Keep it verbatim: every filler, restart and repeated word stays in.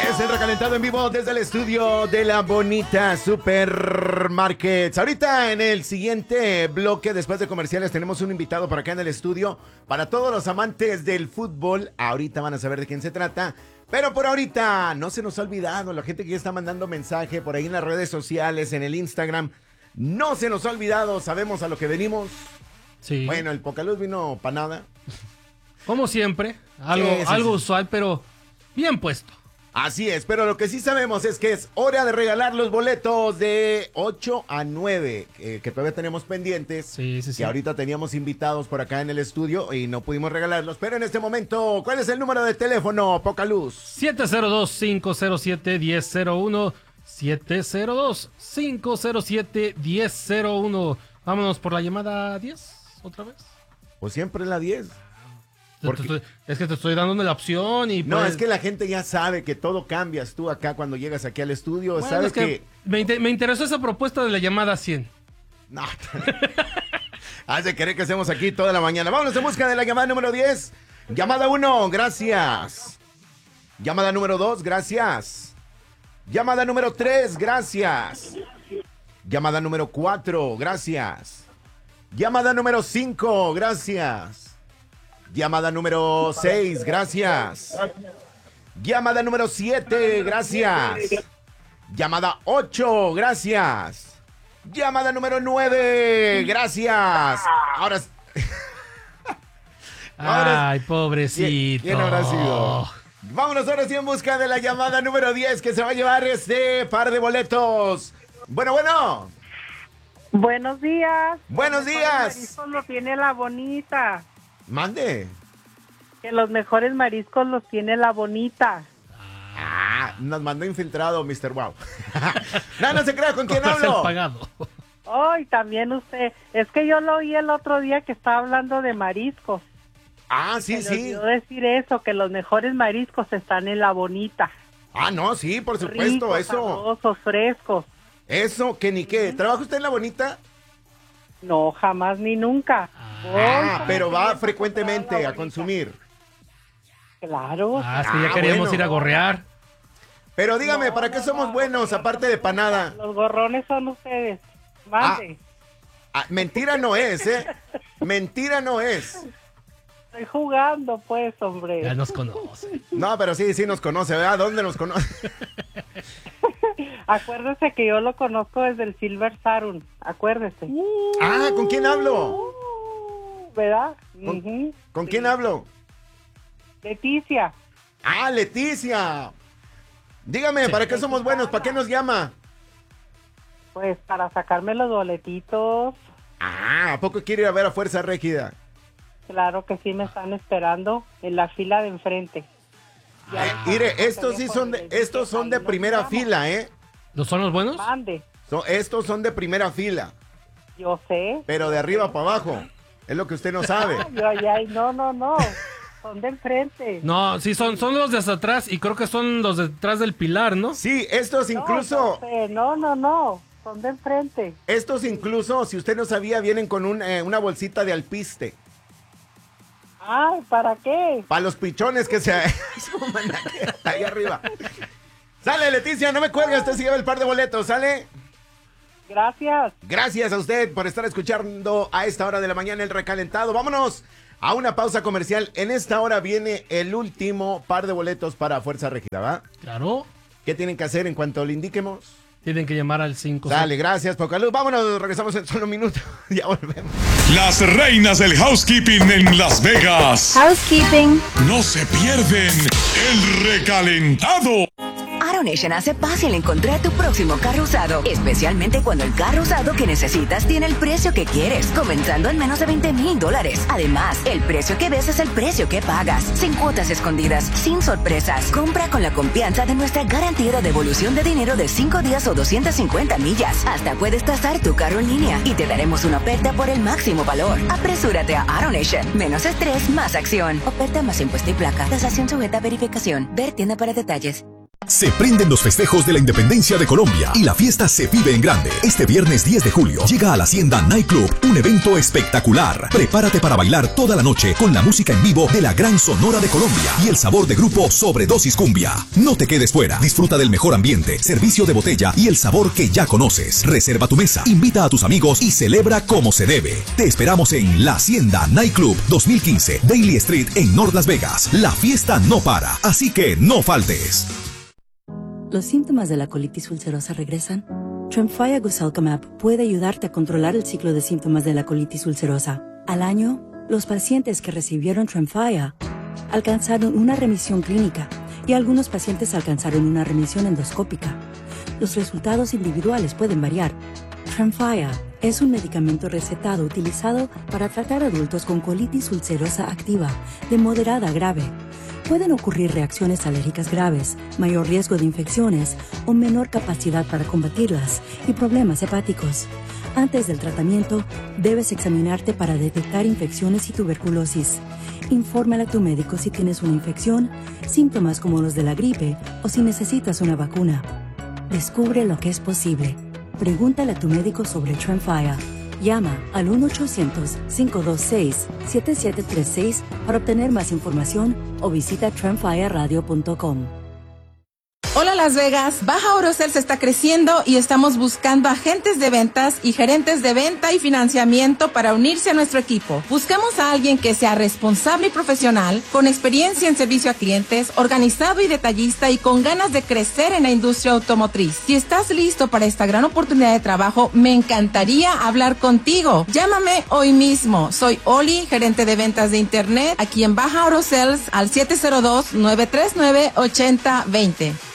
Es el recalentado en vivo desde el estudio de la Bonita Supermarkets. Ahorita en el siguiente bloque, después de comerciales, tenemos un invitado por acá en el estudio. Para todos los amantes del fútbol, ahorita van a saber de quién se trata. Pero por ahorita, no se nos ha olvidado, la gente que ya está mandando mensaje por ahí en las redes sociales, en el Instagram. No se nos ha olvidado, sabemos a lo que venimos. Sí. Bueno, el Pocaluz vino para nada. Como siempre, algo, Sí, sí, algo sí. usual, pero bien puesto. Así es, pero lo que sí sabemos es que es hora de regalar los boletos de ocho a nueve, eh, que todavía tenemos pendientes. Sí, sí, sí. Que ahorita teníamos invitados por acá en el estudio y no pudimos regalarlos. Pero en este momento, ¿cuál es el número de teléfono, Pocaluz? siete cero dos, cinco cero siete, uno cero cero uno. siete cero dos, cinco cero siete, uno cero cero uno. Vámonos por la llamada diez, otra vez. Pues siempre la diez. Te- Porque- te estoy- es que te estoy dando la opción y No, pues- es que la gente ya sabe que todo cambias tú acá cuando llegas aquí al estudio. Bueno, sabes es que que... Me, inte- me interesó esa propuesta de la llamada cien. No. Hace querer que hacemos aquí toda la mañana. Vámonos en busca de la llamada número diez. Llamada uno, gracias. Llamada número dos, gracias. Llamada número tres, gracias. Llamada número cuatro, gracias. Llamada número cinco, gracias. Llamada número seis, gracias. Llamada número siete, gracias. Llamada ocho, gracias. Llamada número nueve, gracias. Ahora... Ahora- Ay, pobrecito. ¿Quién habrá sido? Vámonos ahora sí en busca de la llamada número diez que se va a llevar este par de boletos. Bueno, bueno. Buenos días. Buenos Los mejores días. mariscos los tiene la bonita. Mande. Que los mejores mariscos los tiene la bonita. Ah, nos mandó infiltrado, mister Wow. No, no se crea, ¿con quién Comercial hablo? pagado. Ay, también usted. Es que yo lo oí el otro día que estaba hablando de mariscos. Ah, sí, Se le sí. olvidó decir eso, que los mejores mariscos están en la bonita. Ah, no, sí, por supuesto, Ricos, eso. sabrosos, frescos. Eso, que ni qué. ¿Trabaja usted en la bonita? No, jamás ni nunca. Voy Ah, como pero va cliente frecuentemente comprada a la bonita. consumir. Claro. Ah, es que Ah, ya queríamos bueno. ir a gorrear. Pero dígame, No, ¿para qué no, somos no, buenos, no, aparte no, de no, panada? Los gorrones son ustedes. Mande. Ah, mentira no es, ¿eh? Mentira no es. Estoy jugando, pues, hombre. Ya nos conoce. No, pero sí, sí nos conoce, ¿verdad? ¿Dónde nos conoce? Acuérdese que yo lo conozco desde el Silver Sarum. Acuérdese. Ah, ¿con quién hablo? Uh, ¿Verdad? ¿Con, Ujú. ¿con Sí. quién hablo? Leticia. Ah, Leticia. Dígame, Sí. ¿para qué somos buenos? ¿Para qué nos llama? Pues para sacarme los boletitos. Ah, ¿a poco quiere ir a ver a Fuerza Régida? Claro que sí me están esperando en la fila de enfrente. Ya Ay, les mire, paso el estos sí teléfono son y de, les dije, estos son ahí de nos primera vamos. fila, ¿eh? ¿No son los buenos? Mande. Son, estos son de primera fila, Yo sé. pero de arriba para abajo. Es lo que usted no sabe. Yo allá, no, no, no. Son de enfrente. No, sí, son, son los de hasta atrás y creo que son los detrás del pilar, ¿no? Sí, estos No, incluso, no, sé, no, no, no. Son de enfrente. estos incluso, si usted no sabía, vienen con un, eh, una bolsita de alpiste. Ay, ¿para qué? Para los pichones que se suman ahí arriba. Sale, Leticia, no me cuelgue, usted se lleva el par de boletos, ¿sale? Gracias. Gracias a usted por estar escuchando a esta hora de la mañana el recalentado. Vámonos a una pausa comercial. En esta hora viene el último par de boletos para Fuerza Régida, ¿va? Claro. ¿Qué tienen que hacer en cuanto le indiquemos? Tienen que llamar al cinco. Dale, gracias, Pocaluz. Vámonos, regresamos en solo un minuto. Ya volvemos. Las reinas del housekeeping en Las Vegas. Housekeeping. No se pierden el recalentado. AutoNation hace fácil encontrar tu próximo carro usado, especialmente cuando el carro usado que necesitas tiene el precio que quieres, comenzando en menos de veinte mil dólares. Además, el precio que ves es el precio que pagas, sin cuotas escondidas, sin sorpresas. Compra con la confianza de nuestra garantía de devolución de dinero de cinco días o doscientas cincuenta millas. Hasta puedes tasar tu carro en línea y te daremos una oferta por el máximo valor. Apresúrate a AutoNation. Menos estrés, más acción. Oferta más impuesto y placa. Tasación sujeta a verificación. Ver tienda para detalles. Se prenden los festejos de la independencia de Colombia y la fiesta se vive en grande. Este viernes diez de julio llega a la Hacienda Nightclub un evento espectacular. Prepárate para bailar toda la noche con la música en vivo de la Gran Sonora de Colombia y el sabor de grupo Sobredosis Cumbia. No te quedes fuera. Disfruta del mejor ambiente, servicio de botella y el sabor que ya conoces. Reserva tu mesa, invita a tus amigos y celebra como se debe. Te esperamos en la Hacienda Nightclub dos mil quince, Daily Street en North Las Vegas. La fiesta no para, así que no faltes. ¿Los síntomas de la colitis ulcerosa regresan? Tremfya Guselkumab puede ayudarte a controlar el ciclo de síntomas de la colitis ulcerosa. Al año, los pacientes que recibieron Tremfya alcanzaron una remisión clínica y algunos pacientes alcanzaron una remisión endoscópica. Los resultados individuales pueden variar. Tremfya es un medicamento recetado utilizado para tratar adultos con colitis ulcerosa activa de moderada a grave. Pueden ocurrir reacciones alérgicas graves, mayor riesgo de infecciones o menor capacidad para combatirlas y problemas hepáticos. Antes del tratamiento, debes examinarte para detectar infecciones y tuberculosis. Infórmale a tu médico si tienes una infección, síntomas como los de la gripe o si necesitas una vacuna. Descubre lo que es posible. Pregúntale a tu médico sobre Tremfya. Llama al uno ochocientos, cinco dos seis, siete siete tres seis para obtener más información o visita tremfya radio punto com. Hola Las Vegas, Baja Orocels está creciendo y estamos buscando agentes de ventas y gerentes de venta y financiamiento para unirse a nuestro equipo. Buscamos a alguien que sea responsable y profesional, con experiencia en servicio a clientes, organizado y detallista y con ganas de crecer en la industria automotriz. Si estás listo para esta gran oportunidad de trabajo, me encantaría hablar contigo. Llámame hoy mismo. Soy Oli, gerente de ventas de internet, aquí en Baja Orocels al siete cero dos, nueve tres nueve, ocho cero dos cero.